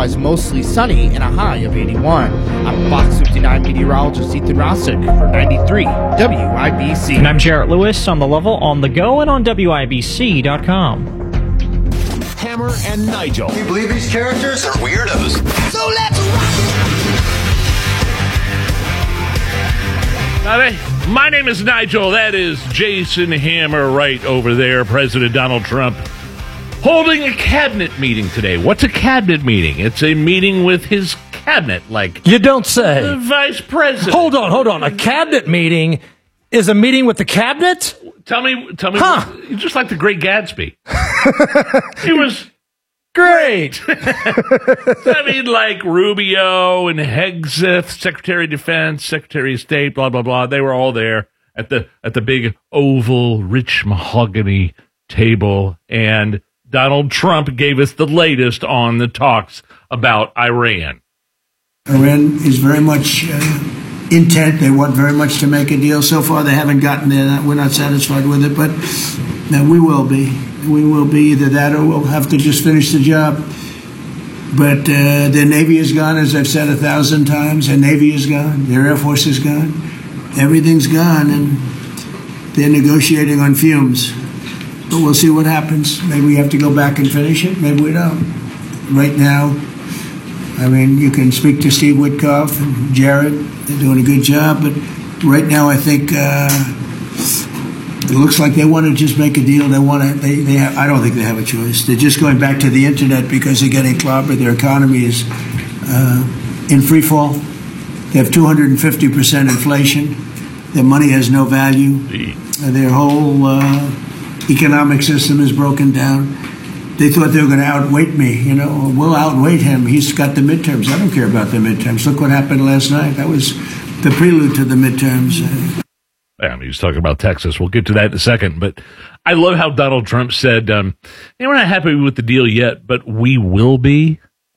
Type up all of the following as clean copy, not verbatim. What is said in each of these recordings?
otherwise mostly sunny and a high of 81. I'm Fox 59 meteorologist Ethan Rossick for 93 WIBC. And I'm Jarrett Lewis on The Level, on the go, and on WIBC.com. Hammer and Nigel. Can you believe these characters are weirdos? So let's rock it! My name is Nigel. That is Jason Hammer right over there. President Donald Trump holding a cabinet meeting today. What's a cabinet meeting? It's a meeting with his cabinet, like you don't say. The vice president. Hold on. A cabinet meeting is a meeting with the cabinet? Tell me. Huh. Just like the Great Gatsby. He was great. I mean, like Rubio and Hegseth, Secretary of Defense, Secretary of State, blah blah blah. They were all there at the big oval, rich mahogany table, and Donald Trump gave us the latest on the talks about Iran. Iran is very much intent. They want very much to make a deal. So far, they haven't gotten there. We're not satisfied with it, but we will be. We will be either that or we'll have to just finish the job. But their Navy is gone, as I've said 1,000 times. Their Navy is gone. Their Air Force is gone. Everything's gone, and they're negotiating on fumes. But we'll see what happens. Maybe we have to go back and finish it. Maybe we don't. Right now, I mean, you can speak to Steve Witkoff and Jared. They're doing a good job. But right now, I think it looks like they want to just make a deal. They want to. I don't think they have a choice. They're just going back to the internet because they're getting clobbered. Their economy is in free fall. They have 250% inflation. Their money has no value. Their whole economic system is broken down. They thought they were going to outweight me. We'll outweight him. He's got the midterms. I don't care about the midterms. Look what happened last night. That was the prelude to the midterms. Yeah, he was talking about Texas. We'll get to that in a second. But I love how Donald Trump said, we're not happy with the deal yet, but we will be.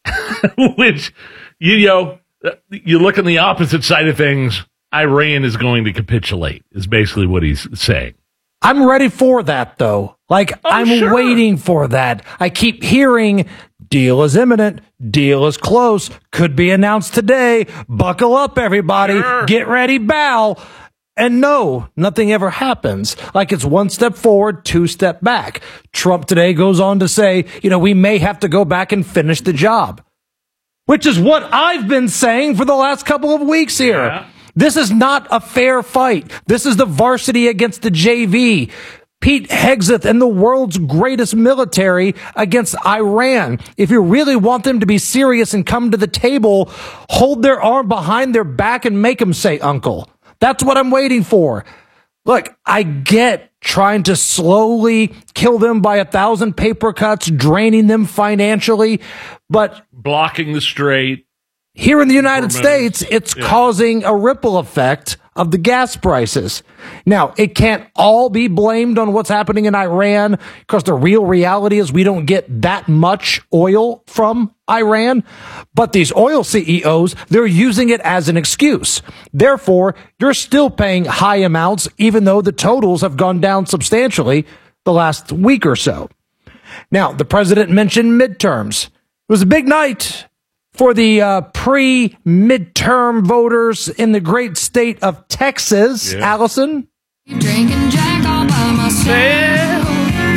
Which, you look on the opposite side of things, Iran is going to capitulate, is basically what he's saying. I'm ready for that, though. I'm sure. Waiting for that. I keep hearing, deal is imminent, deal is close, could be announced today, buckle up, everybody, get ready, bow. And no, nothing ever happens. It's one step forward, two step back. Trump today goes on to say, we may have to go back and finish the job, which is what I've been saying for the last couple of weeks here. Yeah. This is not a fair fight. This is the varsity against the JV. Pete Hegseth and the world's greatest military against Iran. If you really want them to be serious and come to the table, hold their arm behind their back and make them say uncle. That's what I'm waiting for. Look, I get trying to slowly kill them by 1,000 paper cuts, draining them financially, but blocking the strait. Here in the United States, it's causing a ripple effect of the gas prices. Now, it can't all be blamed on what's happening in Iran, because the real reality is we don't get that much oil from Iran. But these oil CEOs, they're using it as an excuse. Therefore, you're still paying high amounts, even though the totals have gone down substantially the last week or so. Now, the president mentioned midterms. It was a big night for the pre-midterm voters in the great state of Texas. Yeah. Allison? Drinking Jack all by myself.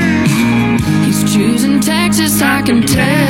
He's choosing Texas, I can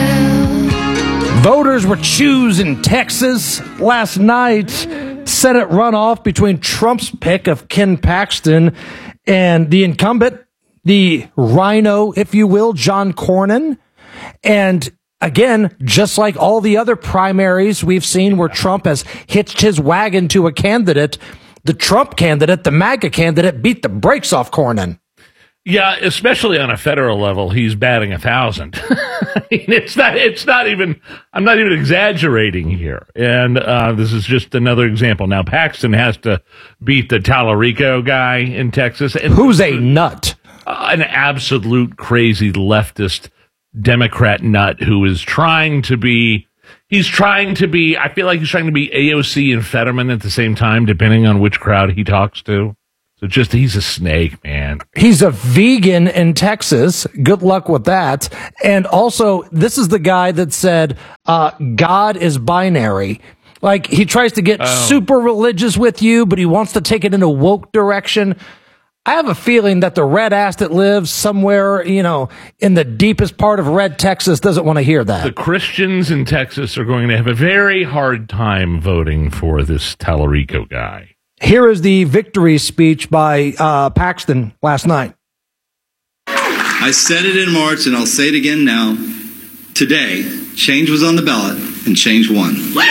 tell. Voters were choosing Texas last night. Senate runoff between Trump's pick of Ken Paxton and the incumbent, the rhino, if you will, John Cornyn. And again, just like all the other primaries we've seen where Trump has hitched his wagon to a candidate, the Trump candidate, the MAGA candidate, beat the brakes off Cornyn. Yeah, especially on a federal level, he's batting 1,000. I mean, it's not even, I'm not even exaggerating here. And this is just another example. Now, Paxton has to beat the Tallarico guy in Texas. And who's a nut? An absolute crazy leftist Democrat nut who is trying to be, I feel like he's trying to be AOC and Fetterman at the same time, depending on which crowd he talks to. So just he's a snake, man. He's a vegan in Texas. Good luck with that. And also, this is the guy that said, God is binary. Like, he tries to get super religious with you, but he wants to take it in a woke direction. I have a feeling that the red ass that lives somewhere, in the deepest part of red Texas doesn't want to hear that. The Christians in Texas are going to have a very hard time voting for this Tallarico guy. Here is the victory speech by Paxton last night. I said it in March, and I'll say it again now. Today, change was on the ballot, and change won.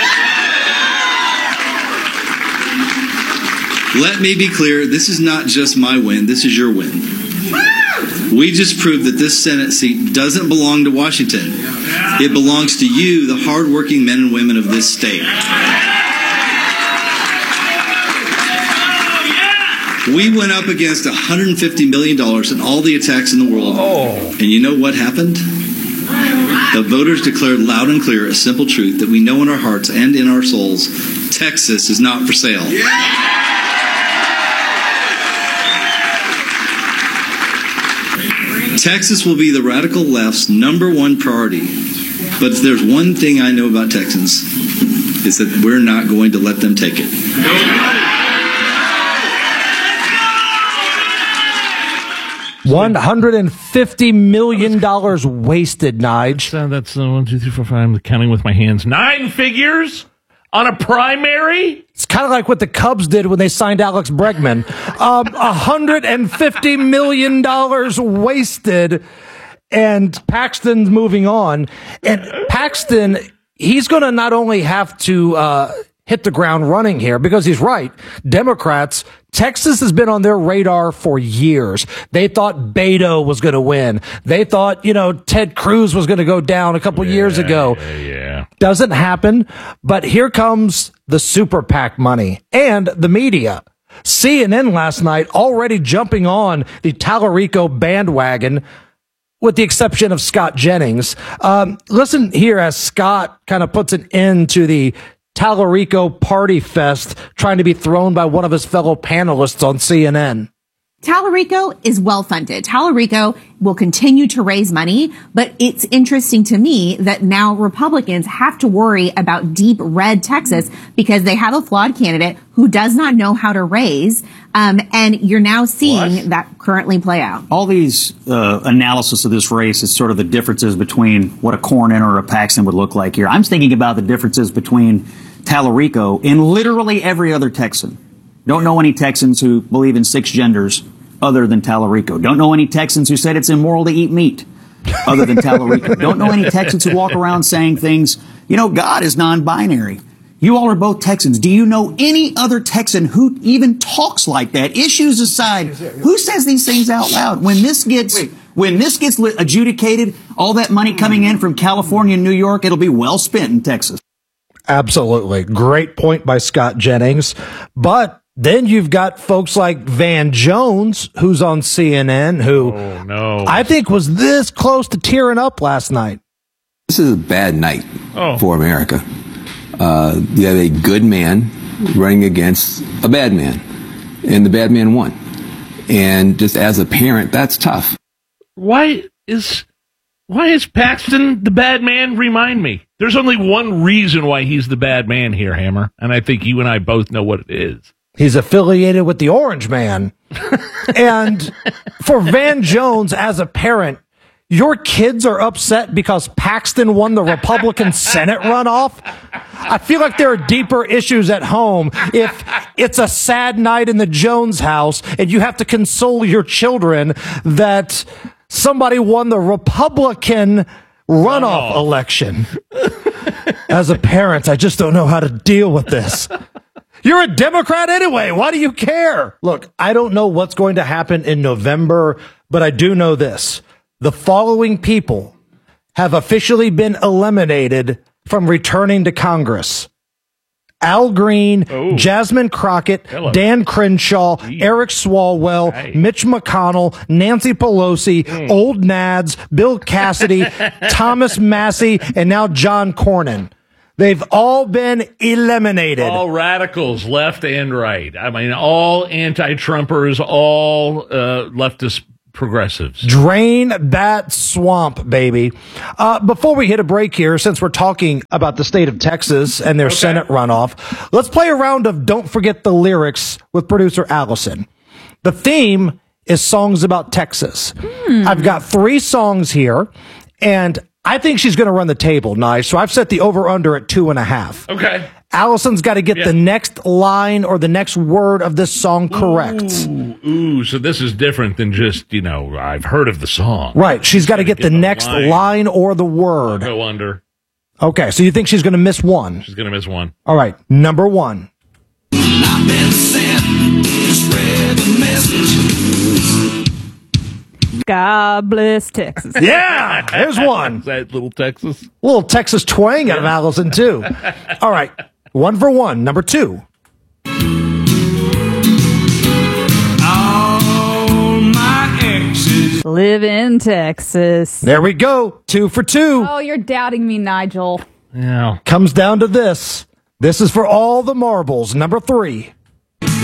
Let me be clear, this is not just my win, this is your win. We just proved that this Senate seat doesn't belong to Washington. It belongs to you, the hardworking men and women of this state. We went up against $150 million in all the attacks in the world. And you know what happened? The voters declared loud and clear a simple truth that we know in our hearts and in our souls. Texas is not for sale. Texas will be the radical left's #1 priority. But if there's one thing I know about Texans, it's that we're not going to let them take it. $150 million wasted, Nige. That's 1, 2, 3, 4, 5. I'm counting with my hands. 9 figures on a primary? It's kind of like what the Cubs did when they signed Alex Bregman. $150 million wasted, and Paxton's moving on. And Paxton, he's going to not only have to hit the ground running here, because he's right. Democrats, Texas has been on their radar for years. They thought Beto was going to win. They thought, Ted Cruz was going to go down a couple years ago. Yeah. Doesn't happen. But here comes the super PAC money and the media. CNN last night already jumping on the Tallarico bandwagon, with the exception of Scott Jennings. Listen here as Scott kind of puts an end to the Tallarico party fest trying to be thrown by one of his fellow panelists on CNN. Tallarico is well funded. Tallarico will continue to raise money, but it's interesting to me that now Republicans have to worry about deep red Texas because they have a flawed candidate who does not know how to raise. And you're now seeing that currently play out. All these analysis of this race is sort of the differences between what a Cornyn or a Paxton would look like here. I'm thinking about the differences between Tallarico and literally every other Texan. Don't know any Texans who believe in 6 genders other than Tallarico. Don't know any Texans who said it's immoral to eat meat other than Tallarico. Don't know any Texans who walk around saying things, God is non-binary. You all are both Texans. Do you know any other Texan who even talks like that? Issues aside, who says these things out loud? When this gets adjudicated, all that money coming in from California and New York, it'll be well spent in Texas. Absolutely. Great point by Scott Jennings. But then you've got folks like Van Jones, who's on CNN, who I think was this close to tearing up last night. This is a bad night for America. You have a good man running against a bad man, and the bad man won. And just as a parent, that's tough. Why is Paxton the bad man? Remind me. There's only one reason why he's the bad man here, Hammer, and I think you and I both know what it is. He's affiliated with the Orange Man. And for Van Jones, as a parent, your kids are upset because Paxton won the Republican Senate runoff? I feel like there are deeper issues at home if it's a sad night in the Jones house and you have to console your children that somebody won the Republican runoff election. As a parent, I just don't know how to deal with this. You're a Democrat anyway. Why do you care? Look, I don't know what's going to happen in November, but I do know this. The following people have officially been eliminated from returning to Congress: Al Green, Jasmine Crockett, Dan Crenshaw, Eric Swalwell, Mitch McConnell, Nancy Pelosi, Old Nads, Bill Cassidy, Thomas Massey, and now John Cornyn. They've all been eliminated. All radicals, left and right. I mean, all anti-Trumpers, all leftist progressives. Drain that swamp, baby. Before we hit a break here, since we're talking about the state of Texas and their Senate runoff, let's play a round of Don't Forget the Lyrics with producer Allison. The theme is songs about Texas. I've got 3 songs here, and I think she's going to run the table, Nige. So I've set the over-under at 2.5. Okay. Allison's got to get the next line or the next word of this song correct. Ooh, so this is different than just, I've heard of the song. Right. She's got to get the next line or the word. I'll go under. Okay, so you think she's going to miss one? She's going to miss one. All right, number 1. I've been sent to spread the message. God bless Texas. Yeah, there's one. Is that little Texas? A little Texas twang out of Allison, too. All right, 1 for 1. Number 2. All my exes live in Texas. There we go. 2 for 2. Oh, you're doubting me, Nigel. Yeah. Comes down to this. This is for all the marbles. Number 3.